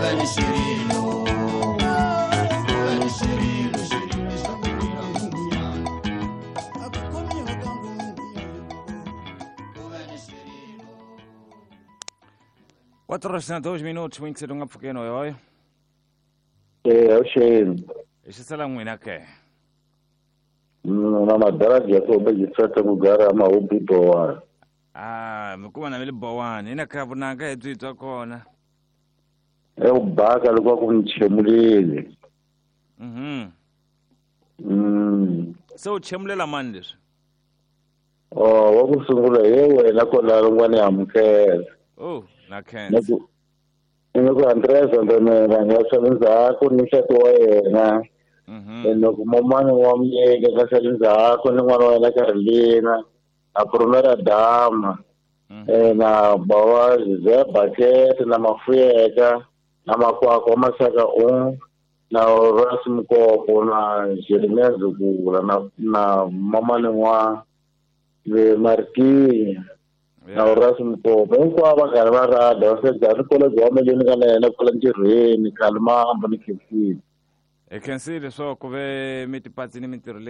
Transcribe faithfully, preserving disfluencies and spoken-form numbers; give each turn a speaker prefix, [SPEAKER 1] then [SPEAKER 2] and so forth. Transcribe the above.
[SPEAKER 1] quatro horas e dois minutos, muito cedo nga mpfhukeni hoyoyo.
[SPEAKER 2] Eh, avuxeni.
[SPEAKER 1] I xisala n'wina ke.
[SPEAKER 2] Na madaraja ko ba jisata kugara mahubi bowa.
[SPEAKER 1] Ah, mi kuma na mi le Bowani, ina ka vunanga hi byi twa kona.
[SPEAKER 2] E ubaka loko ku nchemulile.
[SPEAKER 1] Mhm.
[SPEAKER 2] Mm.
[SPEAKER 1] Se u chemulela mani leswi?
[SPEAKER 2] Oh, wa ku sungula hi wena kona rin'wana ya amukela.
[SPEAKER 1] Oh, na khensa.
[SPEAKER 2] Naku Ina Andres ndone ranga salinza ko ni xato wa yena.
[SPEAKER 1] Mhm.
[SPEAKER 2] Eno ku mamani wa miyeke ka salinza ko ni n'wana wa yena Carolina. A promera dama. Eh na bawa Jose Bucket na Mafuyeka na Makwakwa Masaka un na Ras Mkopo na Jeremia Zukula na na mamani wa le Marquis na Ras Mkopo hinkwavo va karhi va rada va se dza college wa meleni ka na yena kwala ntirhweni Kalmamba ni Khefini.
[SPEAKER 1] I khensile swo ku ve mi tipatsini mintirho